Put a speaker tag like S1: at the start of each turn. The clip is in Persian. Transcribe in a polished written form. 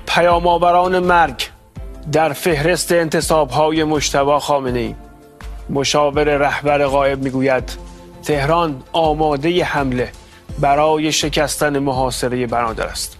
S1: پیام‌آوران مرگ در فهرست انتصاب‌های مجتبی خامنه‌ای. مشاور رهبر غائب میگوید تهران آماده حمله برای شکستن محاصره بنادر است.